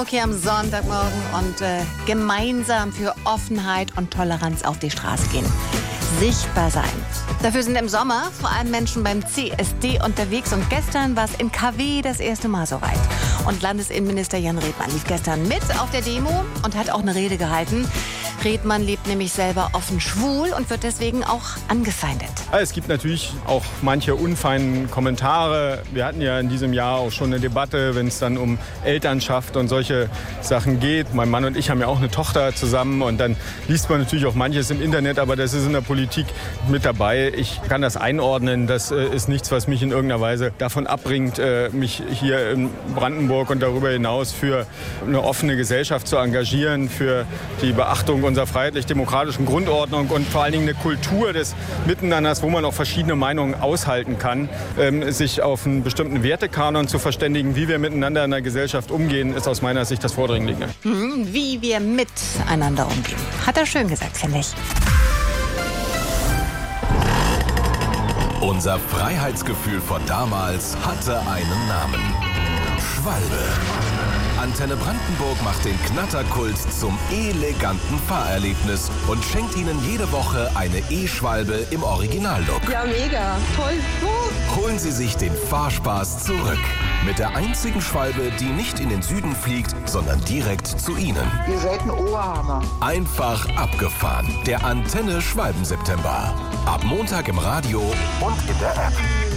Okay, am Sonntagmorgen und gemeinsam für Offenheit und Toleranz auf die Straße gehen. Sichtbar sein. Dafür sind im Sommer vor allem Menschen beim CSD unterwegs. Und gestern war es in KW das erste Mal soweit. Und Landesinnenminister Jan Redmann lief gestern mit auf der Demo und hat auch eine Rede gehalten. Redmann lebt nämlich selber offen schwul und wird deswegen auch angefeindet. Es gibt natürlich auch manche unfeinen Kommentare. Wir hatten ja in diesem Jahr auch schon eine Debatte, wenn es dann um Elternschaft und solche Sachen geht. Mein Mann und ich haben ja auch eine Tochter zusammen und dann liest man natürlich auch manches im Internet, aber das ist in der Politik mit dabei. Ich kann das einordnen. Das ist nichts, was mich in irgendeiner Weise davon abbringt, mich hier in Brandenburg und darüber hinaus für eine offene Gesellschaft zu engagieren, für die Beachtung unserer freiheitlich-demokratischen Grundordnung und vor allen Dingen eine Kultur des Miteinanders, wo man auch verschiedene Meinungen aushalten kann. Sich auf einen bestimmten Wertekanon zu verständigen, wie wir miteinander in der Gesellschaft umgehen, ist aus meiner Sicht das Vordringliche. Wie wir miteinander umgehen. Hat er schön gesagt, finde ich. Unser Freiheitsgefühl von damals hatte einen Namen. Schwalbe. Antenne Brandenburg macht den Knatterkult zum eleganten Fahrerlebnis und schenkt Ihnen jede Woche eine E-Schwalbe im Originallook. Ja, mega. Toll. Holen Sie sich den Fahrspaß zurück. Mit der einzigen Schwalbe, die nicht in den Süden fliegt, sondern direkt zu Ihnen. Ihr seid ein Oberhammer. Einfach abgefahren. Der Antenne Schwalben-September. Ab Montag im Radio und in der App.